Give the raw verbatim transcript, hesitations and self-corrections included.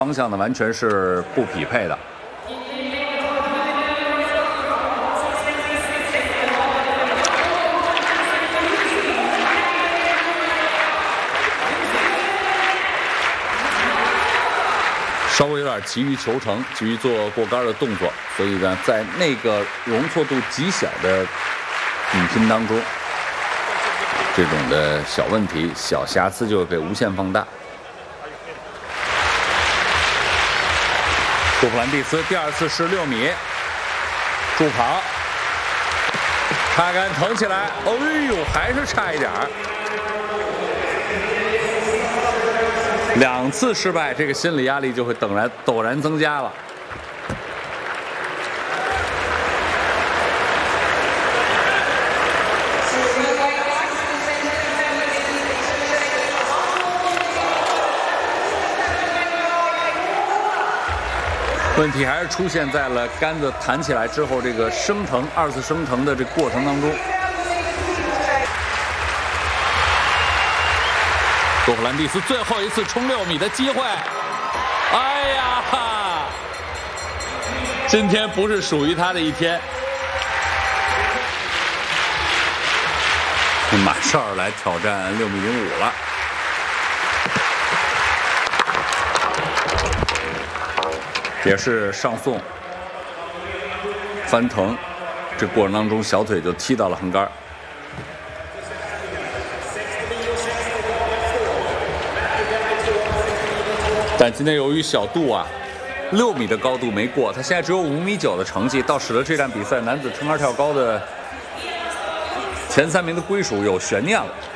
方向呢完全是不匹配的。稍微有点急于求成，急于做过杆的动作，所以呢，在那个容错度极小的比拼当中，这种的小问题、小瑕疵就会被无限放大。杜普兰蒂斯第二次是六米助跑，他敢腾起来，哎呦，还是差一点儿。两次失败，这个心理压力就会陡然陡然增加了。问题还是出现在了杆子弹起来之后，这个升腾二次升腾的这过程当中。杜普兰蒂斯最后一次冲六米的机会，哎呀，今天不是属于他的一天。马绍尔来挑战六米零五了。也是上送翻腾，这过程当中小腿就踢到了横杆。但今天由于小杜啊，六米的高度没过，他现在只有五米九的成绩，倒使得这场比赛男子撑杆跳高的前三名的归属有悬念了。